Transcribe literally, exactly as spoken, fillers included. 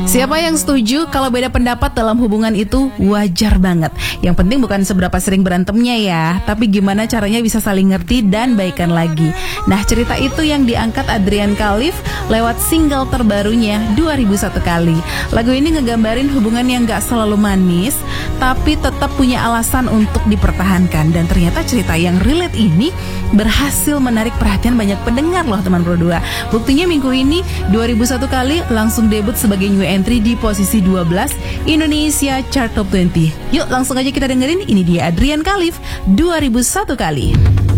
Siapa yang setuju kalau beda pendapat dalam hubungan itu wajar banget. Yang penting bukan seberapa sering berantemnya ya, tapi gimana caranya bisa saling ngerti dan baikan lagi. Nah, cerita itu yang diangkat Adrian Khalif lewat single terbarunya dua ribu satu Kali. Lagu ini ngegambarin hubungan yang gak selalu manis, tapi tetap punya alasan untuk dipertahankan. Dan ternyata cerita yang relate ini berhasil menarik perhatian banyak pendengar loh teman Pro dua. Buktinya minggu ini dua ribu satu Kali langsung debut sebagai new entry di posisi dua belas Indonesia Chart Top dua puluh. Yuk langsung aja kita dengerin, ini dia Adrian Khalif dua ribu satu Kali.